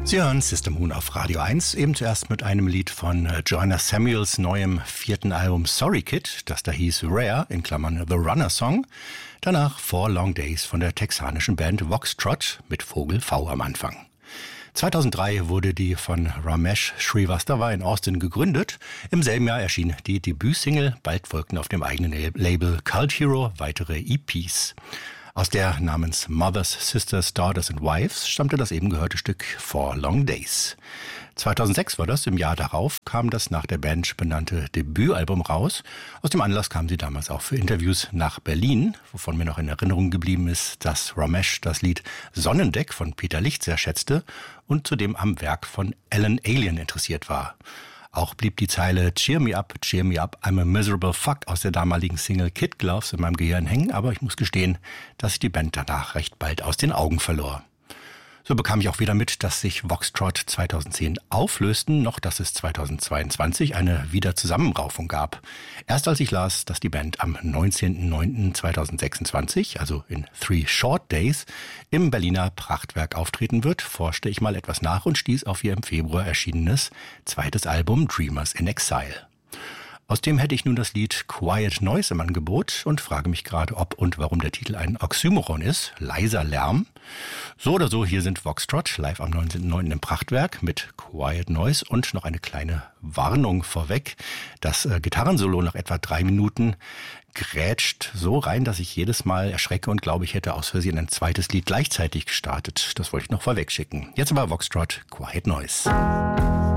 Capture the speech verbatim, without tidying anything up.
Sie hören System Moon auf Radio eins, eben zuerst mit einem Lied von Joanna Samuels neuem vierten Album Sorry Kid, das da hieß Rare, in Klammern The Runner Song. Danach Four Long Days von der texanischen Band Voxtrot mit Vogel V am Anfang. zweitausenddrei wurde die von Ramesh Srivastava in Austin gegründet. Im selben Jahr erschien die Debütsingle, bald folgten auf dem eigenen Label Cult Hero weitere E Ps. Aus der namens Mothers, Sisters, Daughters and Wives stammte das eben gehörte Stück Four Long Days. zweitausendsechs war das, im Jahr darauf kam das nach der Band benannte Debütalbum raus. Aus dem Anlass kamen sie damals auch für Interviews nach Berlin, wovon mir noch in Erinnerung geblieben ist, dass Ramesh das Lied Sonnendeck von Peter Licht sehr schätzte und zudem am Werk von Alan Alien interessiert war. Auch blieb die Zeile Cheer me up, cheer me up, I'm a miserable fuck aus der damaligen Single Kid Gloves in meinem Gehirn hängen, aber ich muss gestehen, dass ich die Band danach recht bald aus den Augen verlor. So bekam ich auch wieder mit, dass sich Voxtrot zweitausendzehn auflösten, noch dass es zweitausendzweiundzwanzig eine Wiederzusammenraufung gab. Erst als ich las, dass die Band am neunzehnten neunten zweitausendsechsundzwanzig, also in Three Short Days, im Berliner Prachtwerk auftreten wird, forschte ich mal etwas nach und stieß auf ihr im Februar erschienenes zweites Album Dreamers in Exile. Aus dem hätte ich nun das Lied Quiet Noise im Angebot und frage mich gerade, ob und warum der Titel ein Oxymoron ist, leiser Lärm. So oder so, hier sind Voxtrot live am neunzehnten neunten im Prachtwerk mit Quiet Noise und noch eine kleine Warnung vorweg. Das äh, Gitarrensolo nach etwa drei Minuten grätscht so rein, dass ich jedes Mal erschrecke und glaube, ich hätte aus Versehen ein zweites Lied gleichzeitig gestartet. Das wollte ich noch vorweg schicken. Jetzt aber Voxtrot, Quiet Noise.